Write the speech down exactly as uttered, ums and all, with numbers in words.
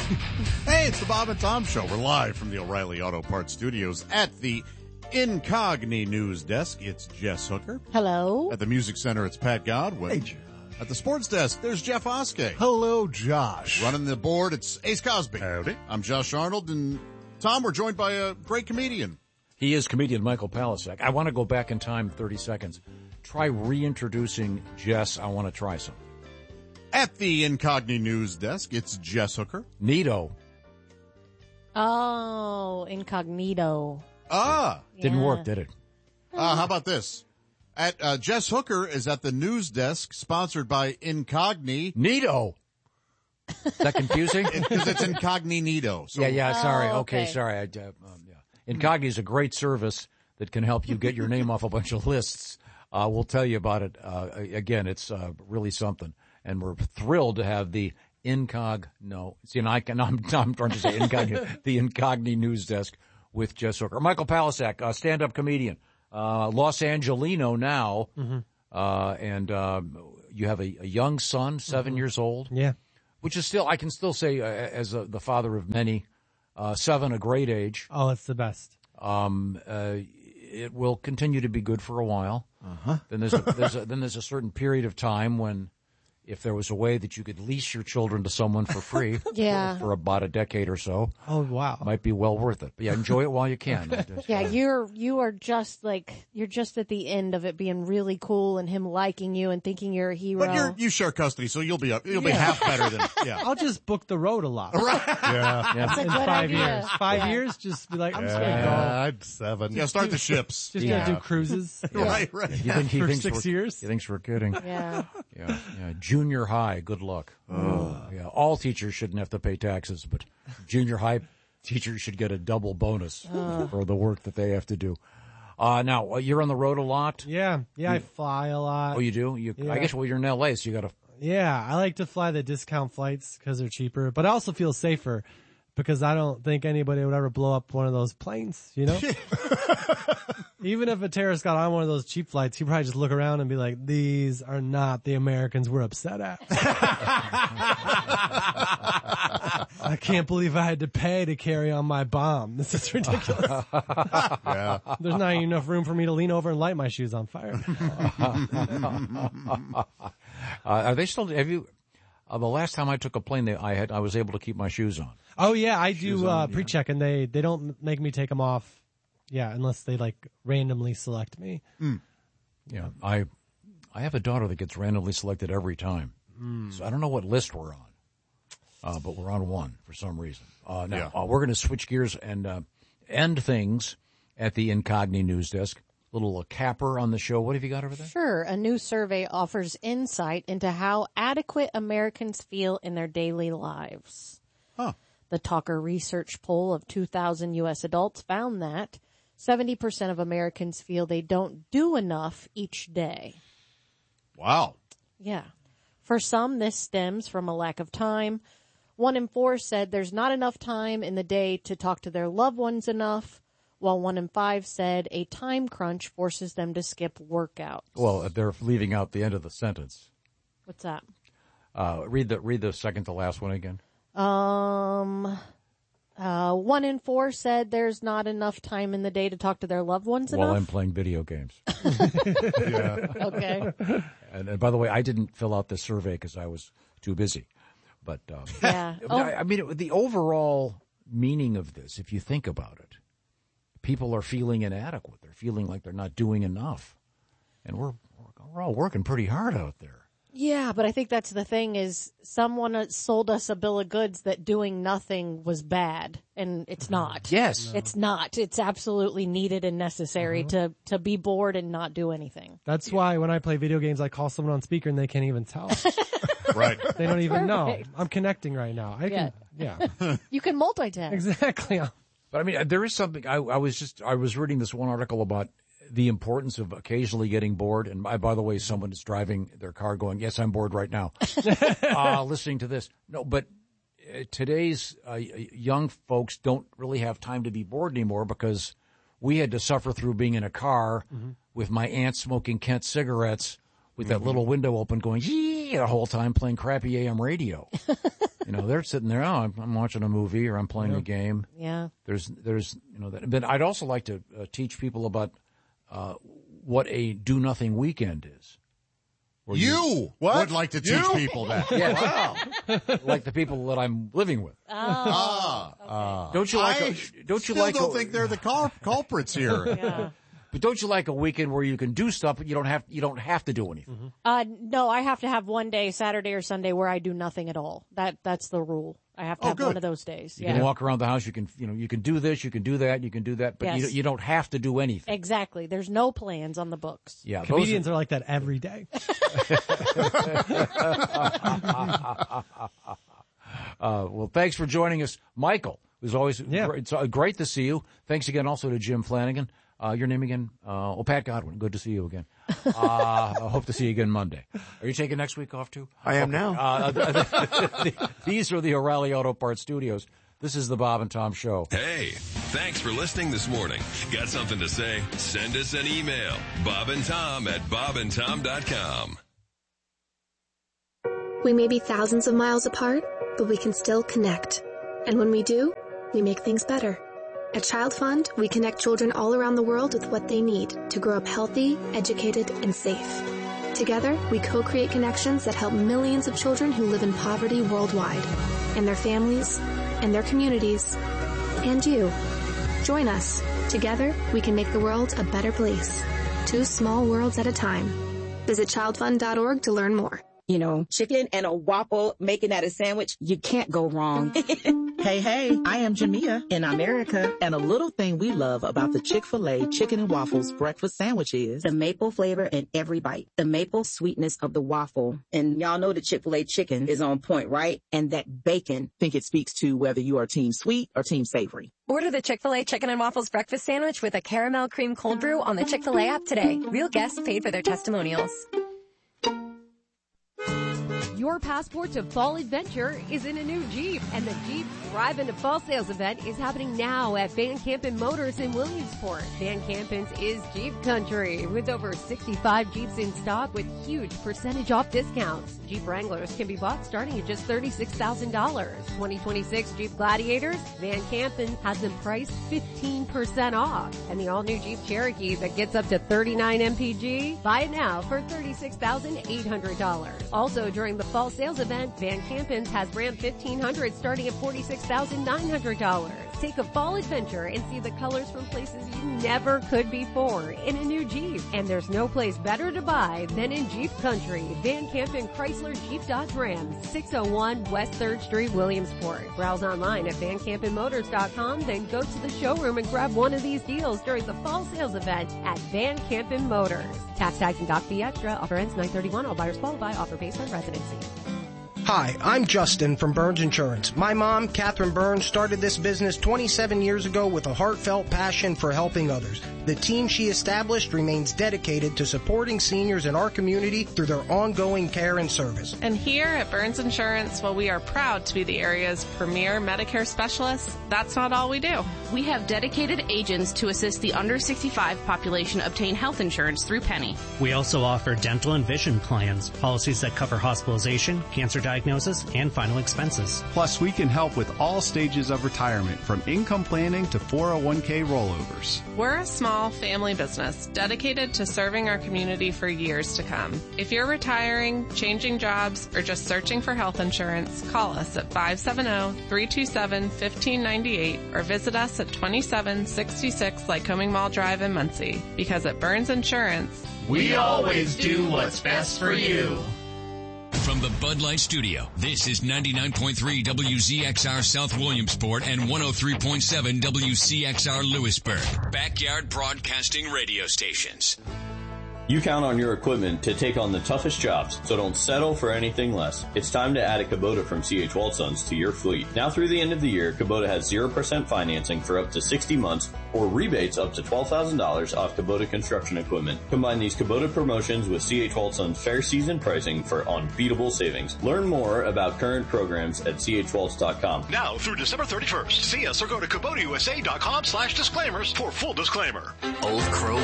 Hey, it's the Bob and Tom Show. We're live from the O'Reilly Auto Parts Studios at the Incogni News Desk. It's Jess Hooker. Hello. At the Music Center, it's Pat Godwin. Hey, Josh. At the Sports Desk, there's Jeff Oskey. Hello, Josh. Running the board, it's Ace Cosby. Howdy. I'm Josh Arnold, and Tom, we're joined by a great comedian. He is comedian Michael Palasek. I want to go back in time thirty seconds. Try reintroducing Jess. I want to try some. At the Incogni News Desk, it's Jess Hooker. Nito. Oh, incognito. Ah. Didn't Yeah. work, did it? Uh, how about this? At uh, Jess Hooker is at the news desk, sponsored by Incogni. Nito. Is that confusing? Because it's incognito. So yeah, yeah, sorry. Oh, okay. okay. sorry. I, uh, um, yeah. Incogni is a great service that can help you get your name off a bunch of lists. Uh, we'll tell you about it. Uh, again, it's uh, really something. And we're thrilled to have the Incog, no, see, and I can, I'm, I'm trying to say Incogni, the Incogni News Desk with Jess Hooker. Michael Palasek, uh, stand-up comedian, uh, Los Angelino now, mm-hmm. uh, and, uh, you have a, a young son, seven mm-hmm. years old. Yeah. Which is still, I can still say, uh, as a, the father of many, uh, seven, a great age. Oh, it's the best. Um, uh, it will continue to be good for a while. Uh-huh. Then there's a, there's a, then there's a certain period of time when, if there was a way that you could lease your children to someone for free Yeah. for, for about a decade or so, Oh, wow. might be well worth it. But yeah, enjoy it while you can. Yeah, you're you are just like you're just at the end of it being really cool and him liking you and thinking you're a hero. But you're, you share custody, so you'll be up. You'll be half better than, yeah. I'll just book the road a lot. Right. Yeah. Yeah. That's a In good five idea. years. Five Yeah. years, just be like, I'm just Yeah, going to I'm seven. Yeah, start the ships. go. Just Yeah. going to do cruises. Right, right. You think he For thinks six we're, years? He thinks we're kidding. Yeah. Yeah, yeah. Junior high, good luck. Oh. Yeah, all teachers shouldn't have to pay taxes, but junior high teachers should get a double bonus for the work that they have to do. Uh, now, uh, you're on the road a lot. Yeah. Yeah, I fly a lot. Oh, you do? You, Yeah. I guess, well, you're in L A, so you got to. Yeah, I like to fly the discount flights because they're cheaper, but I also feel safer because I don't think anybody would ever blow up one of those planes, you know? Even if a terrorist got on one of those cheap flights, he'd probably just look around and be like, these are not the Americans we're upset at. I can't believe I had to pay to carry on my bomb. This is ridiculous. Yeah. There's not even enough room for me to lean over and light my shoes on fire. uh, are they still, have you, uh, the last time I took a plane, they, I had, I was able to keep my shoes on. Oh yeah, I Shoes do uh, on, yeah. pre-check and they, they don't make me take them off. Yeah, unless they like randomly select me. Yeah, I, I have a daughter that gets randomly selected every time. So I don't know what list we're on, uh, but we're on one for some reason. Uh, now Yeah. uh, we're going to switch gears and uh, end things at the Incogni News Desk. Little uh, capper on the show. What have you got over there? Sure. A new survey offers insight into how adequate Americans feel in their daily lives. Huh. The Talker research poll of two thousand U S adults found that seventy percent of Americans feel they don't do enough each day. Wow. Yeah. For some, this stems from a lack of time. One in four said there's not enough time in the day to talk to their loved ones enough, while one in five said a time crunch forces them to skip workouts. Well, they're leaving out the end of the sentence. What's that? Uh, read the read the second to last one again. Um, uh, one in four said there's not enough time in the day to talk to their loved ones While I'm enough. playing video games. Yeah. Okay. And, and by the way, I didn't fill out this survey because I was too busy. But um, Yeah. I, Oh, I mean, it, the overall meaning of this, if you think about it, people are feeling inadequate. They're feeling like they're not doing enough, and we're we're all working pretty hard out there. yeah, but I think that's the thing is someone sold us a bill of goods that doing nothing was bad, and it's not. Yes. It's not. It's absolutely needed and necessary to, to be bored and not do anything. That's why when I play video games, I call someone on speaker and they can't even tell. Right. They don't even know. Perfect. I'm connecting right now. I can, yeah, You can multitask. exactly. But I mean, there is something. I, I was just I was reading this one article about the importance of occasionally getting bored. And by, by the way, someone is driving their car going, yes, I'm bored right now, uh, listening to this. No, but uh, today's uh, young folks don't really have time to be bored anymore because we had to suffer through being in a car mm-hmm. with my aunt smoking Kent cigarettes with that mm-hmm. little window open going, yee, the whole time playing crappy A M radio. You know, they're sitting there, oh, I'm, I'm watching a movie or I'm playing a game. Yeah. There's, there's, you know, that. But I'd also like to uh, teach people about uh, what a do-nothing weekend is. Where You What? would like to teach You? people that. Yeah. Wow. like the people that I'm living with. Ah. Uh, Don't you like? I A, don't you still like? don't a, think they're the cul- culprits here. Yeah. But don't you like a weekend where you can do stuff, but you don't have you don't have to do anything? Uh, no, I have to have one day, Saturday or Sunday, where I do nothing at all. That that's the rule. I have to Oh, have good. one of those days. You Yeah. can walk around the house. You can you know you can do this. You can do that. You can do that. But you Yes. you don't have to do anything. Exactly. There's no plans on the books. Yeah, those Comedians are like that every day. Uh, well, thanks for joining us, Michael. It was always Yeah. great, it's uh, great to see you. Thanks again also to Jim Flanagan. Uh, your name again? Uh, oh, Pat Godwin. Good to see you again. Uh, I hope to see you again Monday. Are you taking next week off too? I am now. Uh, these are the O'Reilly Auto Parts Studios. This is the Bob and Tom Show. Hey, thanks for listening this morning. Got something to say? Send us an email. Bob and Tom at bob and tom dot com. We may be thousands of miles apart, but we can still connect. And when we do, we make things better. At Child Fund, we connect children all around the world with what they need to grow up healthy, educated, and safe. Together, we co-create connections that help millions of children who live in poverty worldwide, and their families, and their communities, and you. Join us. Together, we can make the world a better place. Two small worlds at a time. Visit child fund dot org to learn more. You know, chicken and a waffle, making that a sandwich, you can't go wrong. Hey, hey, I am Jamia in America. And a little thing we love about the Chick-fil-A chicken and waffles breakfast sandwich is the maple flavor in every bite, the maple sweetness of the waffle. And y'all know the Chick-fil-A chicken is on point, right? And that bacon, think it speaks to whether you are team sweet or team savory. Order the Chick-fil-A Chicken and Waffles breakfast sandwich with a caramel cream cold brew on the Chick-fil-A app today. Real guests paid for their testimonials. Your passport to fall adventure is in a new Jeep, and the Jeep Drive into Fall Sales event is happening now at Van Campen Motors in Williamsport. Van Campen's is Jeep Country, with over sixty-five Jeeps in stock with huge percentage off discounts. Jeep Wranglers can be bought starting at just thirty-six thousand dollars. twenty twenty-six Jeep Gladiators, Van Campen has them priced fifteen percent off. And the all-new Jeep Cherokee that gets up to thirty-nine M P G, buy it now for thirty-six thousand eight hundred dollars. Also during the fall sales event, Van Campen's has Ram fifteen hundred starting at forty-six thousand nine hundred dollars. Take a fall adventure and see the colors from places you never could before in a new Jeep. And there's no place better to buy than in Jeep Country. Van Campen Chrysler Jeep Dodge Ram, six oh one West third Street, Williamsport. Browse online at van campen motors dot com, then go to the showroom and grab one of these deals during the fall sales event at Van Campen Motors. Tax tags and doc fee extra. Offer ends nine thirty-one. All buyers qualify. Offer based on residency. Hi, I'm Justin from Burns Insurance. My mom, Catherine Burns, started this business twenty-seven years ago with a heartfelt passion for helping others. The team she established remains dedicated to supporting seniors in our community through their ongoing care and service. And here at Burns Insurance, while we are proud to be the area's premier Medicare specialists, that's not all we do. We have dedicated agents to assist the under sixty-five population obtain health insurance through Penny. We also offer dental and vision plans, policies that cover hospitalization, cancer diagnosis, and final expenses. Plus, we can help with all stages of retirement, from income planning to four oh one k rollovers. We're a small family business dedicated to serving our community for years to come. If you're retiring, changing jobs, or just searching for health insurance, call us at five seven zero, three two seven, one five nine eight or visit us at twenty-seven sixty-six Lycoming Mall Drive in Muncie. Because at Burns Insurance, we always do what's best for you. From the Bud Light Studio, this is ninety-nine point three W Z X R South Williamsport and one oh three point seven W C X R Lewisburg. Backyard Broadcasting Radio Stations. You count on your equipment to take on the toughest jobs, so don't settle for anything less. It's time to add a Kubota from C H Waldsons to your fleet. Now through the end of the year, Kubota has zero percent financing for up to sixty months or rebates up to twelve thousand dollars off Kubota construction equipment. Combine these Kubota promotions with C H Waldsons fair season pricing for unbeatable savings. Learn more about current programs at C H Waltz dot com. Now through December thirty-first, see us or go to Kubota U S A dot com slash disclaimers for full disclaimer. Old Crow